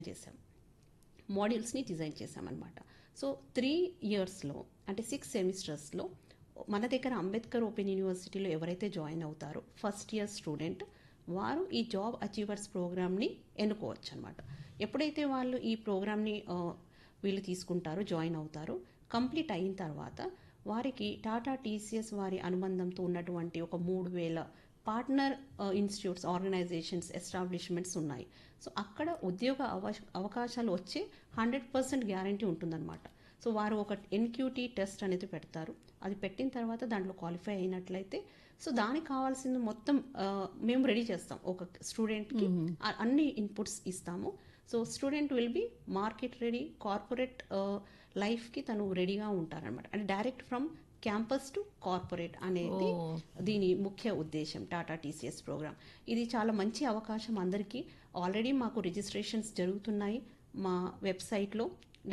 చేసాం. మాడ్యూల్స్ని డిజైన్ చేసామన్నమాట. సో 3 ఇయర్స్లో అంటే 6 సెమిస్టర్స్లో మన దగ్గర అంబేద్కర్ ఓపెన్ యూనివర్సిటీలో ఎవరైతే జాయిన్ అవుతారో ఫస్ట్ ఇయర్ స్టూడెంట్ వారు ఈ జాబ్ అచీవర్స్ ప్రోగ్రామ్ని ఎన్నుకోవచ్చు అనమాట. ఎప్పుడైతే వాళ్ళు ఈ ప్రోగ్రామ్ని వీళ్ళు తీసుకుంటారో జాయిన్ అవుతారో కంప్లీట్ అయిన తర్వాత వారికి టాటా టీసీఎస్ వారి అనుబంధంతో ఉన్నటువంటి ఒక 3000 పార్ట్నర్ ఇన్స్టిట్యూట్స్ ఆర్గనైజేషన్స్ ఎస్టాబ్లిష్మెంట్స్ ఉన్నాయి. సో అక్కడ ఉద్యోగ అవకాశాలు వచ్చే 100% గ్యారంటీ ఉంటుందన్నమాట. సో వారు ఒక ఎన్క్యూటీ టెస్ట్ అనేది పెడతారు. అది పెట్టిన తర్వాత దాంట్లో క్వాలిఫై అయినట్లయితే సో దానికి కావాల్సింది మొత్తం మేము రెడీ చేస్తాం. ఒక స్టూడెంట్కి అన్ని ఇన్పుట్స్ ఇస్తాము. So student will be market ready, corporate లైఫ్కి తను రెడీగా ఉంటారనమాట. అంటే direct from campus to corporate అనేది దీని ముఖ్య ఉద్దేశం టాటా టీసీఎస్ ప్రోగ్రామ్. ఇది చాలా మంచి అవకాశం అందరికీ. ఆల్రెడీ మాకు రిజిస్ట్రేషన్స్ జరుగుతున్నాయి. మా వెబ్సైట్లో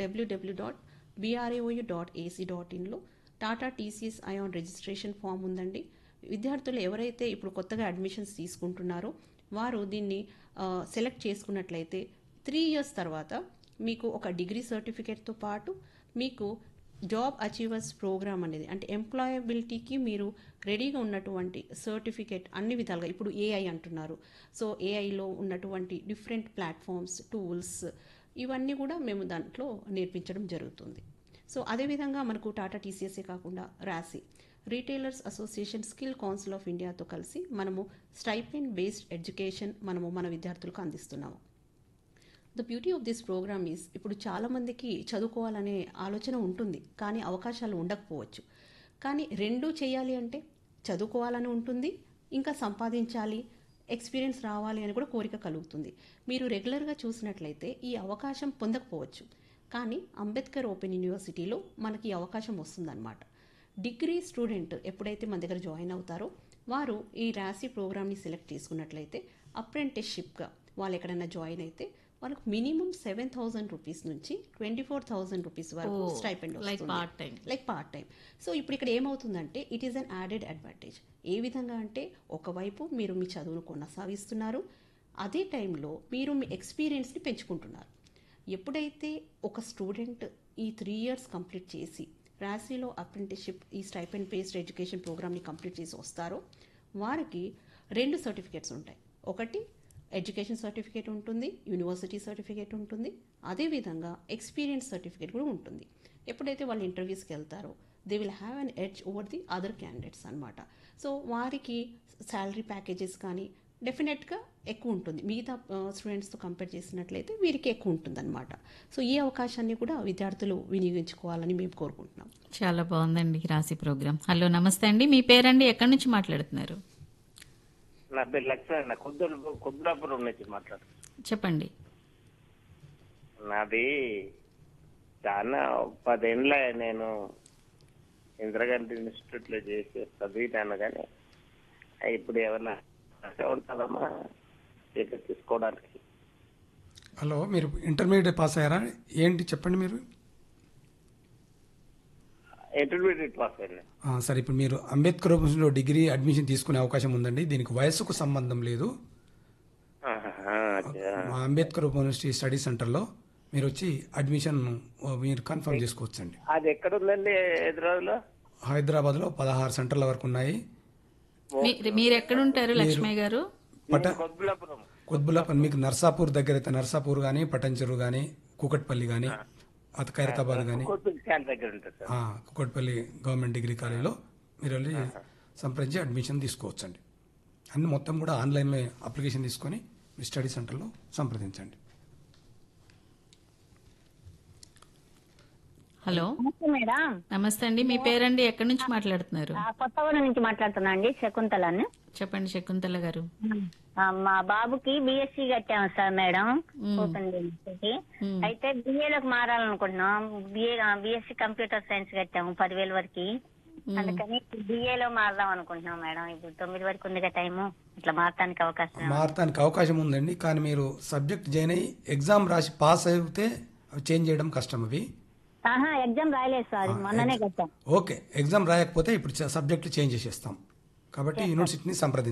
www.braou.ac.inలో టాటా టీసీఎస్ ఐఆన్ రిజిస్ట్రేషన్ ఫామ్ ఉందండి. విద్యార్థులు ఎవరైతే ఇప్పుడు కొత్తగా అడ్మిషన్స్ తీసుకుంటున్నారో వారు దీన్ని సెలెక్ట్ చేసుకున్నట్లయితే 3 ఇయర్స్ తర్వాత మీకు ఒక డిగ్రీ సర్టిఫికేట్తో పాటు మీకు జాబ్ అచీవర్స్ ప్రోగ్రామ్ అనేది అంటే ఎంప్లాయబిలిటీకి మీరు రెడీగా ఉన్నటువంటి సర్టిఫికేట్ అన్ని విధాలుగా ఇప్పుడు ఏఐ అంటున్నారు. సో ఏఐలో ఉన్నటువంటి డిఫరెంట్ ప్లాట్ఫామ్స్, టూల్స్ ఇవన్నీ కూడా మేము దాంట్లో నేర్పించడం జరుగుతుంది. సో అదేవిధంగా మనకు టాటా టీసీఎస్ఏ కాకుండా రాసి retailers association, skill council of ఇండియాతో కలిసి మనము స్టైపెండ్ బేస్డ్ ఎడ్యుకేషన్ మన విద్యార్థులకు అందిస్తున్నాము. The beauty of this program is ఇప్పుడు చాలామందికి చదువుకోవాలనే ఆలోచన ఉంటుంది కానీ అవకాశాలు ఉండకపోవచ్చు. కానీ రెండూ చేయాలి అంటే చదువుకోవాలని ఉంటుంది, ఇంకా సంపాదించాలి, ఎక్స్పీరియన్స్ రావాలి అని కూడా కోరిక కలుగుతుంది. మీరు రెగ్యులర్గా చూసినట్లయితే ఈ అవకాశం పొందకపోవచ్చు, కానీ అంబేద్కర్ ఓపెన్ యూనివర్సిటీలో మనకి ఈ అవకాశం వస్తుందన్నమాట. డిగ్రీ స్టూడెంట్ ఎప్పుడైతే మన దగ్గర జాయిన్ అవుతారో వారు ఈ రాసి ప్రోగ్రామ్ని సెలెక్ట్ చేసుకున్నట్లయితే అప్రెంటిస్షిప్గా వాళ్ళు ఎక్కడైనా జాయిన్ అయితే వాళ్ళకు మినిమం 7,000 రూపీస్ నుంచి 24,000 రూపీస్ వరకు స్టైపెండ్ వస్తుంది, లైక్ పార్ట్ టైం. సో ఇప్పుడు ఇక్కడ ఏమవుతుందంటే it is an added advantage. ఏ విధంగా అంటే ఒకవైపు మీరు మీ చదువును కొనసాగిస్తున్నారు, అదే టైంలో మీరు మీ ఎక్స్పీరియన్స్ని పెంచుకుంటున్నారు. ఎప్పుడైతే ఒక స్టూడెంట్ ఈ 3 ఇయర్స్ కంప్లీట్ చేసి రాశీలో అప్రెంటిస్షిప్ ఈ స్టైపెండ్ బేస్డ్ ఎడ్యుకేషన్ ప్రోగ్రామ్ని కంప్లీట్ చేసి వస్తారో వారికి 2 సర్టిఫికేట్స్ ఉంటాయి. ఒకటి ఎడ్యుకేషన్ సర్టిఫికేట్ ఉంటుంది, యూనివర్సిటీ సర్టిఫికేట్ ఉంటుంది, అదేవిధంగా ఎక్స్పీరియన్స్ సర్టిఫికేట్ కూడా ఉంటుంది. ఎప్పుడైతే వాళ్ళు ఇంటర్వ్యూస్కి వెళ్తారో they will have an edge over the other candidates అనమాట. సో వారికి శాలరీ ప్యాకేజెస్ కానీ డెఫినెట్గా ఎక్కువ ఉంటుంది. మిగతా స్టూడెంట్స్తో కంపేర్ చేసినట్లయితే వీరికి ఎక్కువ ఉంటుంది అనమాట. సో ఈ అవకాశాన్ని కూడా విద్యార్థులు వినియోగించుకోవాలని మేము కోరుకుంటున్నాం. చాలా బాగుందండి రాశి ప్రోగ్రామ్. హలో, నమస్తే అండి. మీ పేరండి, ఎక్కడి నుంచి మాట్లాడుతున్నారు? నా పేరు లక్ష్మణ, కుద్రాపురం నుంచి మాట్లాడుతున్నాను. చెప్పండి. నాది చాలా 10 ఏళ్ళ నేను ఇందిరాగాంధీ ఇన్స్టిట్యూట్ లో చేసి చదివినాను, కానీ ఇప్పుడు ఏమన్నా ఉంటుందమ్మా తీసుకోవడానికి? హలో, మీరు ఇంటర్మీడియట్ పాస్ అయ్యారా ఏంటి చెప్పండి. మీరు ఇంటర్మీడియట్ పాస్ అయ్యాను. సరే, ఇప్పుడు మీరు అంబేద్కర్ లో డిగ్రీ అడ్మిషన్ తీసుకునే అవకాశం ఉందండి. దీనికి వయసుకు సంబంధం లేదు. మా అంబేద్కర్ యూనివర్సిటీ స్టడీ సెంటర్లో మీరు వచ్చి అడ్మిషన్ మీరు కన్ఫర్మ్ చేసుకోవచ్చండి. అది ఎక్కడ ఉందండి? హైదరాబాద్లో 16 సెంటర్ల వరకు ఉన్నాయి. మీరు ఎక్కడ ఉంటారు లక్ష్మయ్య గారు? కొద్బులాపురం. మీకు నర్సాపూర్ దగ్గర అయితే నర్సాపూర్ కానీ, పటంచెరు కానీ, కూకట్పల్లి కానీ, ఖైరతాబాద్ కానీ, కూకట్పల్లి గవర్నమెంట్ డిగ్రీ కాలేజీలో మీరు వెళ్ళి సంప్రదించి అడ్మిషన్ తీసుకోవచ్చండి. అన్ని మొత్తం కూడా ఆన్లైన్లో అప్లికేషన్ తీసుకొని మీ స్టడీ సెంటర్లో సంప్రదించండి. Hello, madam. నమస్తే అండి. మీ పేరండి, ఎక్కడి నుంచి మాట్లాడుతున్నారు? కొత్తగూడెం నుంచి మాట్లాడుతున్నా అండి, శకుంతలని. చెప్పండి శకుంతల గారు. మా బాబుకి బిఎస్సి కట్టాము సార్ మేడం, ఓపెన్ యూనివర్సిటీ. అయితే బిఏలోకి మారాలనుకుంటున్నాం. బిఎస్సి కంప్యూటర్ సైన్స్ కట్టాము 10,000 వరకు. అందుకని బిఏలో మారదాం అనుకుంటున్నాం మేడం. ఇప్పుడు 9 వరకు ఉంది టైము. ఇట్లా మారటానికి అవకాశం ఉందండి. కానీ మీరు సబ్జెక్ట్ జాయిన్ అయ్యి ఎగ్జామ్ రాసి పాస్ అయితే చేంజ్ చేయడం కష్టం. అవి ఎగ్జామ్ రాయలేదు సార్, మొన్ననే కట్టాం. ఓకే, ఎగ్జామ్ రాయకపోతే ఇప్పుడు సబ్జెక్టులు చేంజ్ చేసేస్తాం. కాబట్టి యూనివర్సిటీని సంప్రదించండి.